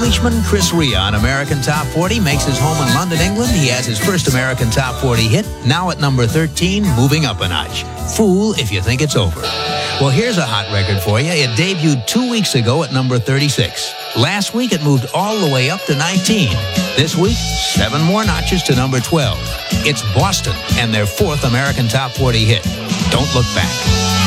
Englishman Chris Rea on American Top 40 makes his home in London, England. He has his first American Top 40 hit, now at number 13, moving up a notch. Fool If You Think It's Over. Well, here's a hot record for you. It debuted 2 weeks ago at number 36. Last week, it moved all the way up to 19. This week, 7 more notches to number 12. It's Boston and their 4th American Top 40 hit. Don't Look Back.